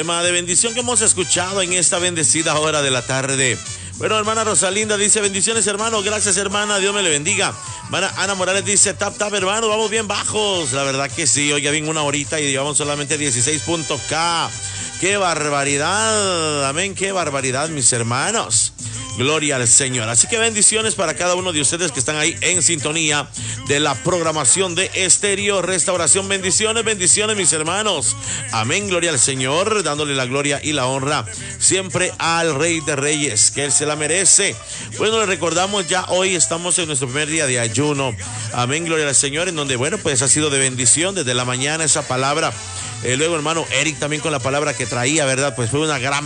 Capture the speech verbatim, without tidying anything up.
Tema de bendición que hemos escuchado en esta bendecida hora de la tarde. Bueno, hermana Rosalinda dice, bendiciones, hermano, gracias, hermana, Dios me le bendiga. Hermana Ana Morales dice, tap, tap, hermano, vamos bien bajos. La verdad que sí, hoy ya bien una horita y llevamos solamente dieciséis punto K. ¡Qué barbaridad! Amén, qué barbaridad, mis hermanos. Gloria al Señor. Así que bendiciones para cada uno de ustedes que están ahí en sintonía de la programación de Estéreo Restauración. Bendiciones, bendiciones, mis hermanos. Amén, gloria al Señor, dándole la gloria y la honra siempre al Rey de Reyes, que Él se la merece. Bueno, le recordamos, ya hoy estamos en nuestro primer día de ayuno. Amén, gloria al Señor, en donde, bueno, pues ha sido de bendición desde la mañana esa palabra. Eh, luego, hermano Eric también con la palabra que traía, ¿verdad? Pues fue una gran